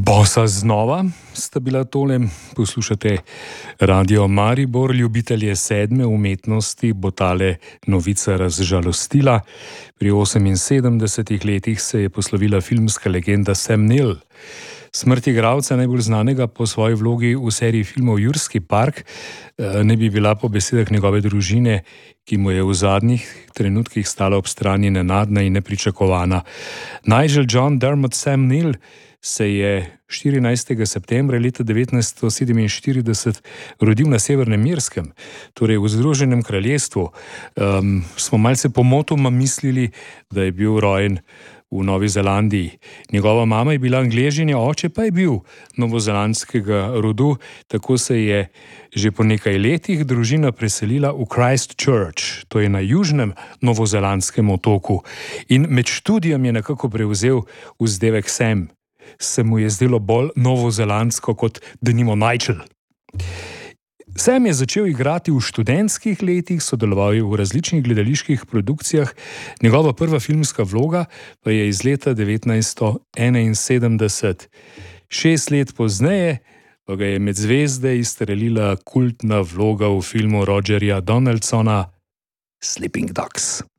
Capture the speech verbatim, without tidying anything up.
Bossa znova sta bila tole, poslušate Radio Maribor, ljubitelje sedme umetnosti bo tale novica razžalostila. Pri oseminsedemdesetih letih se je poslovila filmska legenda Sam Neill. Smrt igralca, najbolj znanega po svoji vlogi v seriji filmov Jurski park, ne bi bila po besedah njegove družine, ki mu je v zadnjih trenutkih stala ob strani, nenadna in nepričakovana. Nigel John Dermot Sam Neill se je štirinajstega septembra leta devetnajststo sedeminštirideset rodil na Severnem Irskem, torej v Združenem kraljestvu. Um, smo malce pomotoma mislili, da je bil rojen v Novi Zelandiji. Njegova mama je bila Angležinja, oče pa je bil novozelandskega rodu, tako se je že po nekaj letih družina preselila v Christchurch, to je na južnem novozelandskem otoku. In med študijem je nekako prevzel vzdevek Sam. Se mu je zdelo bolj novozelandsko kot denimo Nigel. Sam je začel igrati v študentskih letih, sodeloval je v različnih gledaliških produkcijah, njegova prva filmska vloga pa je iz leta devetnajststo enainsedemdeset. Šest let pozneje pa ga je med zvezde izstrelila kultna vloga v filmu Rogerja Donaldsona Sleeping Dogs.